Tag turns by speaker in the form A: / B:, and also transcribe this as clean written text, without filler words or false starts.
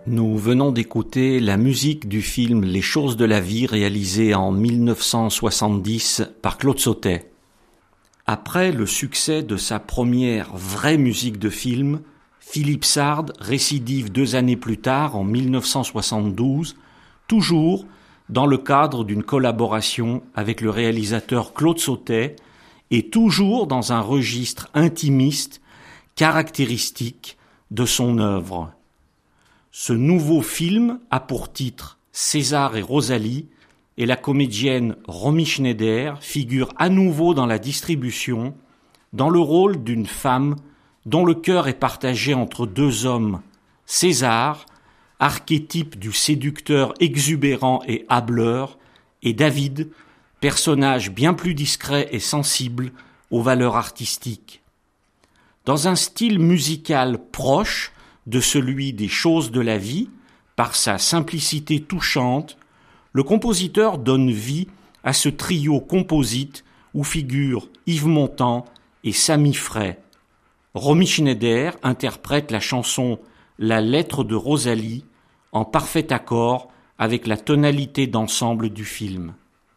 A: Nous venons d'écouter la musique du film Les choses de la vie réalisé en 1970 par Claude Sautet. Après le succès de sa première vraie musique de film, Philippe Sard récidive 2 années plus tard, en 1972, toujours dans le cadre d'une collaboration avec le réalisateur Claude Sautet et toujours dans un registre intimiste caractéristique de son œuvre. Ce nouveau film a pour titre César et Rosalie et la comédienne Romy Schneider figure à nouveau dans la distribution dans le rôle d'une femme dont le cœur est partagé entre 2 hommes, César, archétype du séducteur exubérant et hâbleur, et David, personnage bien plus discret et sensible aux valeurs artistiques. Dans un style musical proche de celui des choses de la vie, par sa simplicité touchante, le compositeur donne vie à ce trio composite où figurent Yves Montand et Samy Frey. Romy Schneider interprète la chanson La lettre de Rosalie en parfait accord avec la tonalité d'ensemble du film.